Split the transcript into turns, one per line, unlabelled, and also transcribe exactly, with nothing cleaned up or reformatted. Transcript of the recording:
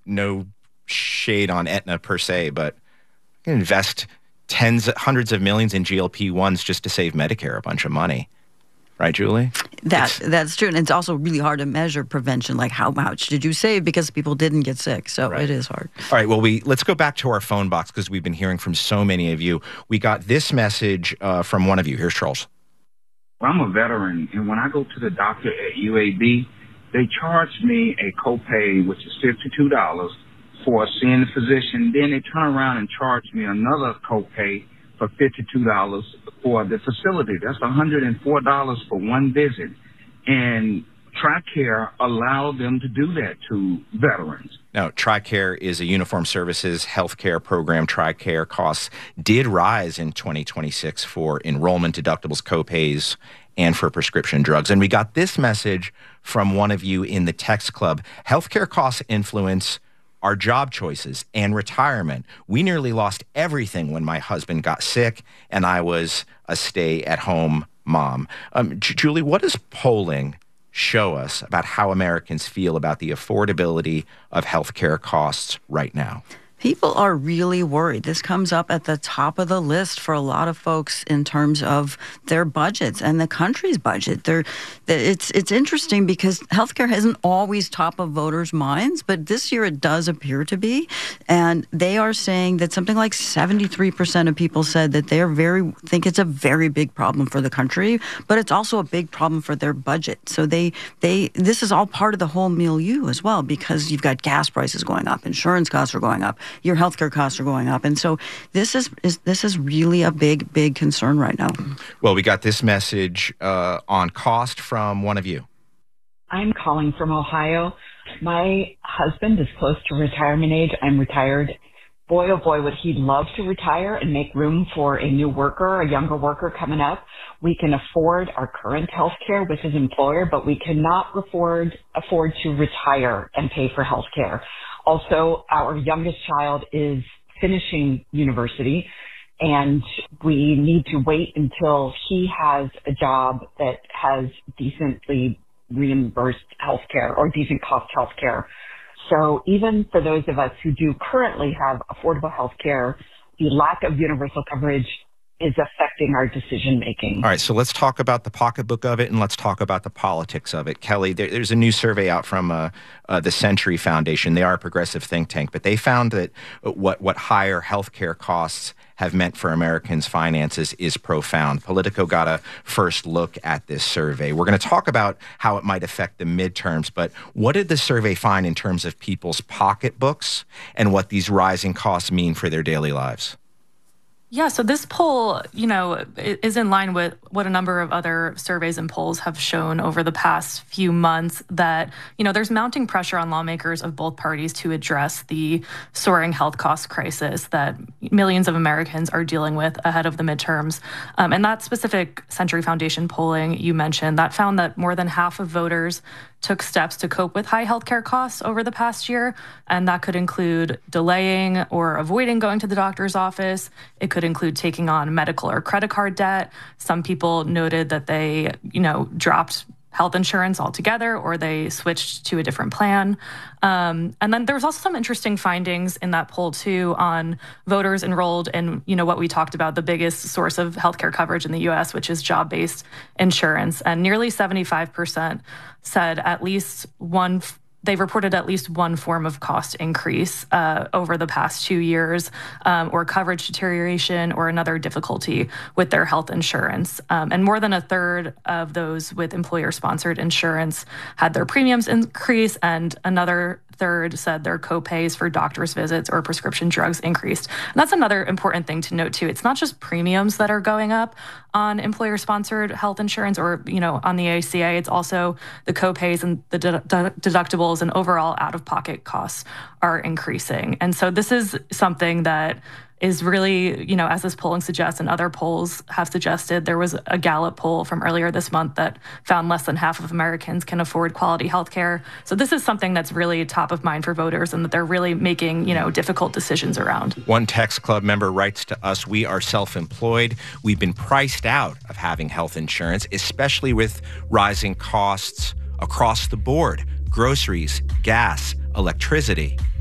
no shade on Aetna per se, but you can invest tens, hundreds of millions in G L P ones just to save Medicare a bunch of money. Right, Julie?
That
it's,
that's true, and it's also really hard to measure prevention. Like, how much did you save because people didn't get sick? So
right.
it is hard.
All right. Well, we let's go back to our phone box because we've been hearing from so many of you. We got this message uh, from one of you. Here's Charles.
Well, I'm a veteran, and when I go to the doctor at U A B, they charge me a copay, which is fifty-two dollars for seeing the physician. Then they turn around and charge me another copay for fifty-two dollars for the facility. That's one hundred four dollars for one visit. And TRICARE allowed them to do that to veterans.
Now, TRICARE is a uniform services healthcare program. TRICARE costs did rise in twenty twenty-six for enrollment deductibles, copays, and for prescription drugs. And we got this message from one of you in the text club. Healthcare costs influence our job choices and retirement. We nearly lost everything when my husband got sick and I was a stay-at-home mom. Um, J- Julie, what does polling show us about how Americans feel about the affordability of healthcare costs right now?
People are really worried. This comes up at the top of the list for a lot of folks in terms of their budgets and the country's budget. They're, it's it's interesting because healthcare isn't always top of voters' minds, but this year it does appear to be. And they are saying that something like seventy-three percent of people said that they're very think it's a very big problem for the country, but it's also a big problem for their budget. So they they this is all part of the whole milieu as well, because you've got gas prices going up, insurance costs are going up, your healthcare costs are going up. And so this is, is this is really a big, big concern right now.
Well, we got this message uh, on cost from one of you.
I'm calling from Ohio. My husband is close to retirement age. I'm retired. Boy, oh boy, would he love to retire and make room for a new worker, a younger worker coming up. We can afford our current health care with his employer, but we cannot afford, afford to retire and pay for health care. Also, our youngest child is finishing university, and we need to wait until he has a job that has decently reimbursed health care or decent cost health care. So even for those of us who do currently have affordable health care, the lack of universal coverage is affecting our decision making.
All right, so let's talk about the pocketbook of it, and let's talk about the politics of it. Kelly, there, there's a new survey out from uh, uh, the Century Foundation. They are a progressive think tank, but they found that what, what higher healthcare costs have meant for Americans' finances is profound. Politico got a first look at this survey. We're going to talk about how it might affect the midterms, but what did the survey find in terms of people's pocketbooks and what these rising costs mean for their daily lives?
Yeah, so this poll, you know, is in line with what a number of other surveys and polls have shown over the past few months, that, you know, there's mounting pressure on lawmakers of both parties to address the soaring health cost crisis that millions of Americans are dealing with ahead of the midterms. Um, and that specific Century Foundation polling you mentioned, that found that more than half of voters took steps to cope with high healthcare costs over the past year. And that could include delaying or avoiding going to the doctor's office. It could include taking on medical or credit card debt. Some people noted that they, you know, dropped health insurance altogether, or they switched to a different plan. Um, and then there was also some interesting findings in that poll too on voters enrolled in, you know, what we talked about, the biggest source of healthcare coverage in the U S, which is job-based insurance. And nearly seventy-five percent said at least one They've reported at least one form of cost increase uh, over the past two years, um, or coverage deterioration, or another difficulty with their health insurance. Um, and more than a third of those with employer-sponsored insurance had their premiums increase, and another third said their copays for doctor's visits or prescription drugs increased. And that's another important thing to note too. It's not just premiums that are going up on employer-sponsored health insurance or, you know, on the A C A. It's also the copays and the de- de- deductibles and overall out-of-pocket costs are increasing. And so this is something that is really, you know, as this polling suggests and other polls have suggested. There was a Gallup poll from earlier this month that found less than half of Americans can afford quality health care. So this is something that's really top of mind for voters, and that they're really making, you know, difficult decisions around.
One text club member writes to us, "We are self-employed. We've been priced out of having health insurance, especially with rising costs across the board, groceries, gas, electricity."